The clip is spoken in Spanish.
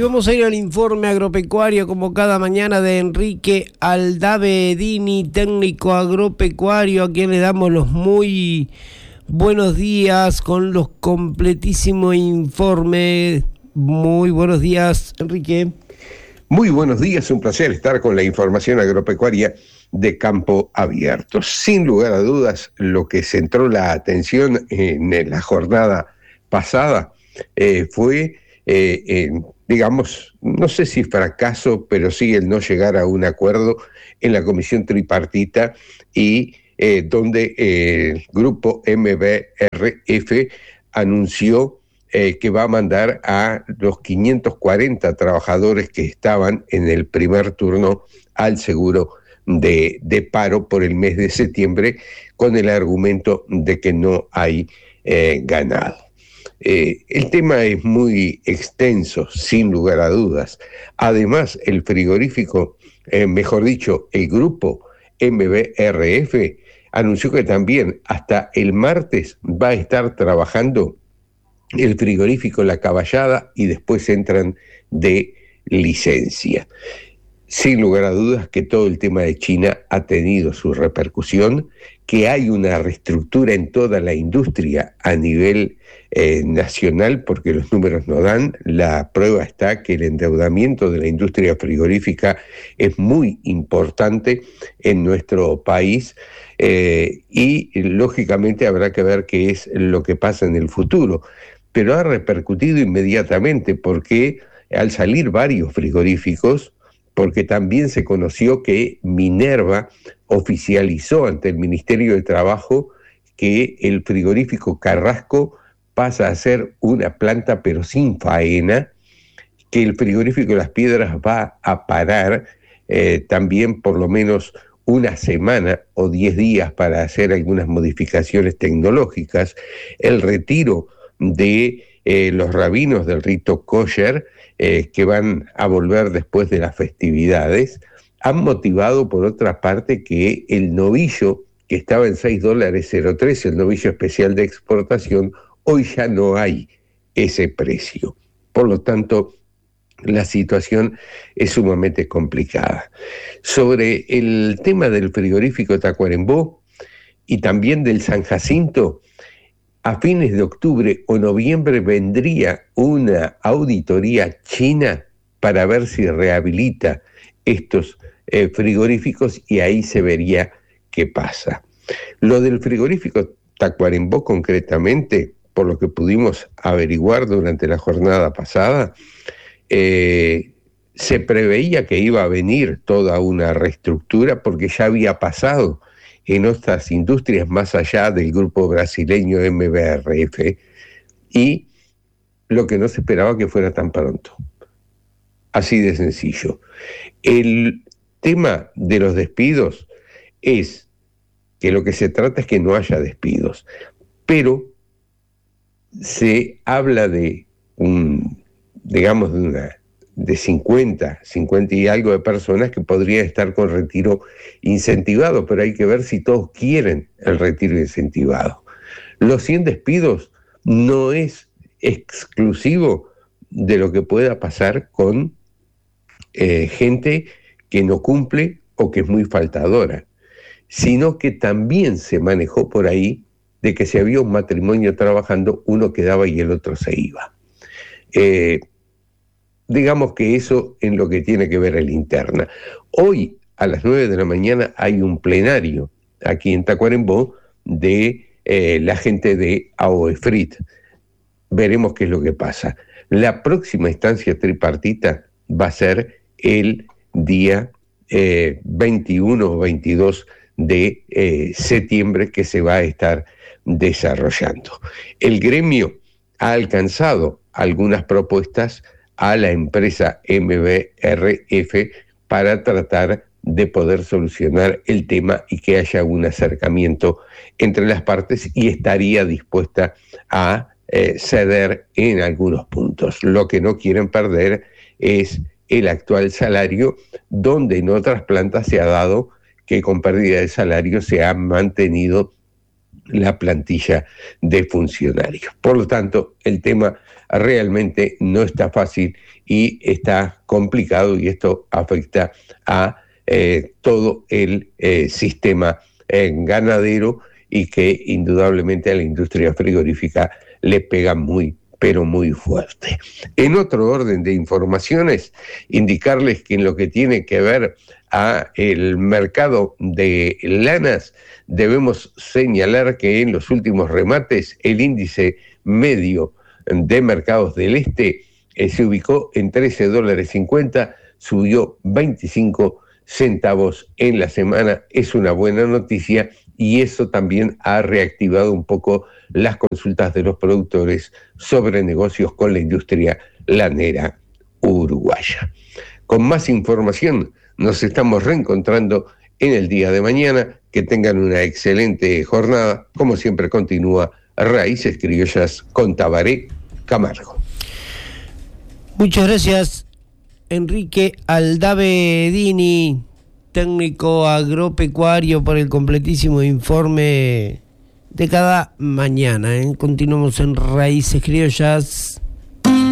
vamos a ir al informe agropecuario como cada mañana de Enrique Aldavedini, técnico agropecuario, a quien le damos los muy buenos días con los completísimos informes. Muy buenos días, Enrique. Muy buenos días, un placer estar con la información agropecuaria de Campo Abierto. Sin lugar a dudas, lo que centró la atención en la jornada pasada fue, digamos, no sé si fracaso, pero sí el no llegar a un acuerdo en la comisión tripartita y donde el grupo MBRF anunció que va a mandar a los 540 trabajadores que estaban en el primer turno al seguro de paro por el mes de septiembre, con el argumento de que no hay ganado. El tema es muy extenso, sin lugar a dudas. Además, el frigorífico, mejor dicho, el grupo MBRF, anunció que también hasta el martes va a estar trabajando el frigorífico La Caballada y después entran de licencia. Sin lugar a dudas que todo el tema de China ha tenido su repercusión, que hay una reestructura en toda la industria a nivel nacional, porque los números no dan. La prueba está que el endeudamiento de la industria frigorífica es muy importante en nuestro país y lógicamente habrá que ver qué es lo que pasa en el futuro. Pero ha repercutido inmediatamente porque al salir varios frigoríficos, porque también se conoció que Minerva oficializó ante el Ministerio de Trabajo que el frigorífico Carrasco pasa a ser una planta pero sin faena, que el frigorífico Las Piedras va a parar también por lo menos una semana o 10 días para hacer algunas modificaciones tecnológicas, el retiro de los rabinos del rito kosher, que van a volver después de las festividades, han motivado por otra parte que el novillo, que estaba en $6.03, el novillo especial de exportación, hoy ya no hay ese precio. Por lo tanto, la situación es sumamente complicada. Sobre el tema del frigorífico Tacuarembó y también del San Jacinto, a fines de octubre o noviembre vendría una auditoría china para ver si rehabilita estos frigoríficos y ahí se vería qué pasa. Lo del frigorífico Tacuarembó concretamente, por lo que pudimos averiguar durante la jornada pasada, se preveía que iba a venir toda una reestructura porque ya había pasado en otras industrias más allá del grupo brasileño MBRF, y lo que no se esperaba que fuera tan pronto. Así de sencillo. El tema de los despidos es que lo que se trata es que no haya despidos, pero se habla de de 50 y algo de personas que podrían estar con retiro incentivado, pero hay que ver si todos quieren el retiro incentivado. Los 100 despidos no es exclusivo de lo que pueda pasar con gente que no cumple o que es muy faltadora, sino que también se manejó por ahí de que si había un matrimonio trabajando, uno quedaba y el otro se iba. Digamos que eso en lo que tiene que ver a la interna. Hoy a las 9 de la mañana hay un plenario aquí en Tacuarembó de la gente de AOEFRIT. Veremos qué es lo que pasa. La próxima instancia tripartita va a ser el día 21 o 22 de septiembre, que se va a estar desarrollando. El gremio ha alcanzado algunas propuestas a la empresa MBRF para tratar de poder solucionar el tema y que haya un acercamiento entre las partes, y estaría dispuesta a ceder en algunos puntos. Lo que no quieren perder es el actual salario, donde en otras plantas se ha dado que con pérdida de salario se ha mantenido la plantilla de funcionarios. Por lo tanto, el tema realmente no está fácil y está complicado, y esto afecta a todo el sistema ganadero, y que indudablemente a la industria frigorífica le pega muy, pero muy fuerte. En otro orden de informaciones, indicarles que en lo que tiene que ver a el mercado de lanas, debemos señalar que en los últimos remates el índice medio de mercados del este se ubicó en $13.50, subió 25 centavos en la semana. Es una buena noticia, y eso también ha reactivado un poco las consultas de los productores sobre negocios con la industria lanera uruguaya. Con más información nos estamos reencontrando en el día de mañana. Que tengan una excelente jornada. Como siempre, continúa Raíces Criollas con Tabaré Camargo. Muchas gracias, Enrique Aldavedini, técnico agropecuario, por el completísimo informe de cada mañana. Continuamos en Raíces Criollas.